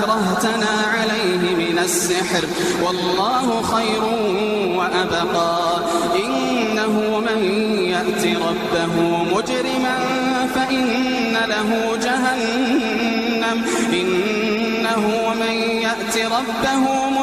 أكرهتنا عليه من السحر والله خير وأبقى إنه من يأت ربه مجرما فإن له جهنم